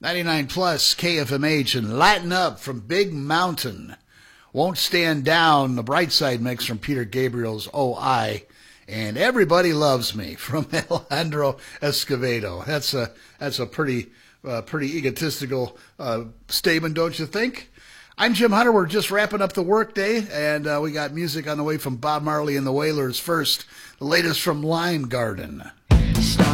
99 plus KFMH and Latin Up from Big Mountain. Won't Stand Down, the Bright Side mix from Peter Gabriel's OI. And Everybody Loves Me from Alejandro Escovedo. That's a pretty egotistical statement, don't you think? I'm Jim Hunter. We're just wrapping up the workday, and we got music on the way from Bob Marley and the Wailers first. The latest from Lime Garden.